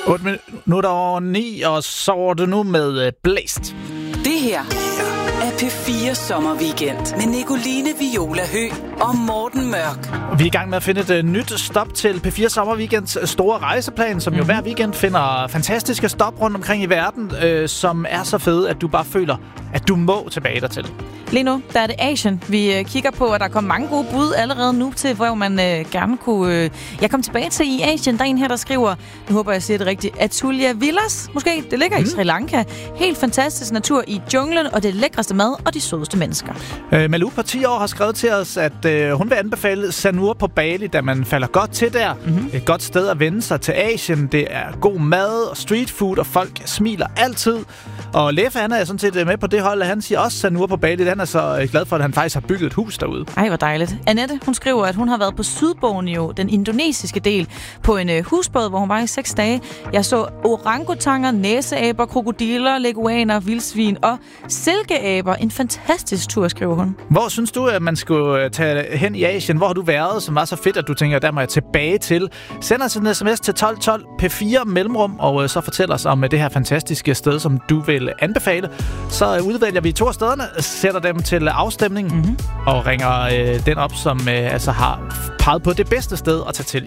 8 minutter over 9, og så er det nu med Blæst. Det her er P4 Sommerweekend med Nicoline Viola Høgh og Morten Mørk. Vi er i gang med at finde et nyt stop til P4 Sommerweekends store rejseplan, som jo hver weekend finder fantastiske stop rundt omkring i verden, som er så fede, at du bare føler, at du må tilbage dertil. Lige nu, der er det Asien. Vi kigger på, at der kommer mange gode bud allerede nu til, hvor man gerne kunne... Jeg kom tilbage til i Asien. Der er en her, der skriver, nu håber jeg siger det rigtigt, Atulya Villas, måske. Det ligger i Sri Lanka. Helt fantastisk natur i junglen, og det lækreste mad og de sødeste mennesker. Malou på 10 år har skrevet til os, at hun vil anbefale Sanur på Bali, da man falder godt til der. Et godt sted at vende sig til Asien. Det er god mad og street food, og folk smiler altid. Og Leffe, han er sådan set med på det hold, han siger også Sanur på Bali. Han er så glad for, at han faktisk har bygget et hus derude. Ej, hvor dejligt. Annette, hun skriver, at hun har været på Sydborneo, den indonesiske del, på en husbåd, hvor hun var i 6 dage. Jeg så orangutanger, næseaber, krokodiller, leguaner, vildsvin og silkeaber. En fantastisk tur, skriver hun. Hvor synes du, at man skulle tage hen i Asien? Hvor har du været, som var så fedt, at du tænker, der må jeg tilbage til? Send os en sms til 1212 P4 mellemrum, og så fortæl os om det her fantastiske sted, som du vil anbefale. Så udvælger vi 2 af stederne, sætter dem til afstemning og ringer den op, som altså har peget på det bedste sted at tage til